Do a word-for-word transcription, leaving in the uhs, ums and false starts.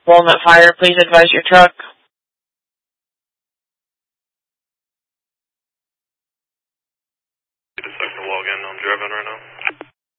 Walnut Fire, please advise your truck. Get a second to log in. I'm driving right now.